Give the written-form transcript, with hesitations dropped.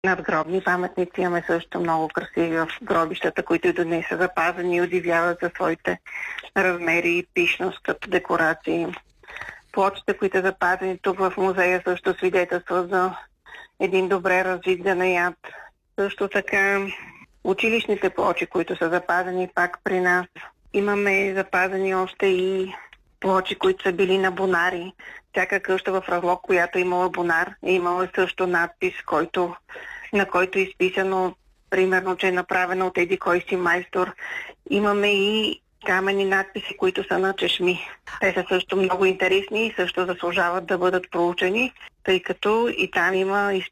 Надгробни паметници имаме също много красиви в гробищата, които и до днес са запазени и удивяват за своите размери и пишност като декорации. Плочите, които са запазени тук в музея, също свидетелстват за един добре развит занаят. Също така училищните плочи, които са запазени пак при нас. Имаме запазени още и плочи, които са били на бонари. Всяка къща в Разлог, която е имала бонар, е имала също надпис, на който е изписано, примерно, че е направено от еди кой си майстор. Имаме и каменни надписи, които са на чешми. Те са също много интересни и също заслужават да бъдат проучени, тъй като и там има